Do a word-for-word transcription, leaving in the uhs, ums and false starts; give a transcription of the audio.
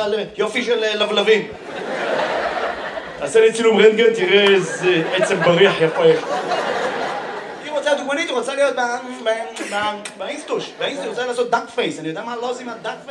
על יופי של לבלבים. תעשה לי צילום רנטגן, תראה איזה עצם בריח יפה יש. היא רוצה דוגמנית, היא רוצה להיות באינסטוש, באינסטוש, היא רוצה לעשות דאק פייס, אני יודע מה לא עושים על דאק פייס?